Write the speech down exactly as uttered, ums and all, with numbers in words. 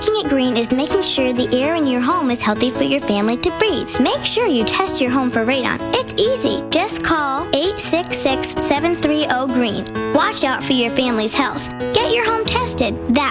Making it green is making sure the air in your home is healthy for your family to breathe. Make sure you test your home for radon. It's easy. Just call eight six six, seven three zero, GREEN. Watch out for your family's health. Get your home tested. That